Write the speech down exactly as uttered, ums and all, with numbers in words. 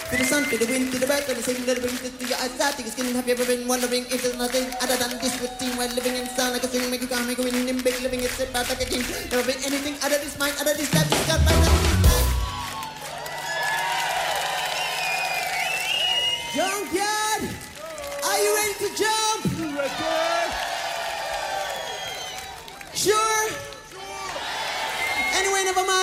To the sun, to the wind, to the bird, to the same little bit to your eyesight, to your skin. Have you ever been wondering if there's nothing other than this routine while living in sound like a swing, make you calm, make you win, big living it, sit back like a king. Never been anything other this mind, other this life, this God, right now. Junkyard, are you ready to jump? Sure? Anyway, never mind.